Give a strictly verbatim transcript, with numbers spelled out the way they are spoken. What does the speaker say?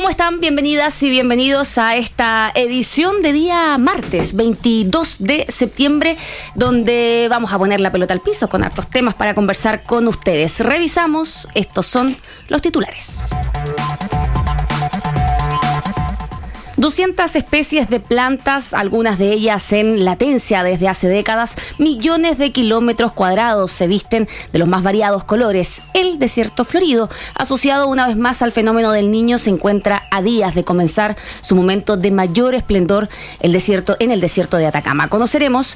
¿Cómo están? Bienvenidas y bienvenidos a esta edición de día martes veintidós de septiembre, donde vamos a poner la pelota al piso con hartos temas para conversar con ustedes. Revisamos, estos son los titulares. doscientas especies de plantas, algunas de ellas en latencia desde hace décadas, millones de kilómetros cuadrados se visten de los más variados colores. El desierto florido, asociado una vez más al fenómeno del Niño, se encuentra a días de comenzar su momento de mayor esplendor el desierto, en el desierto de Atacama. Conoceremos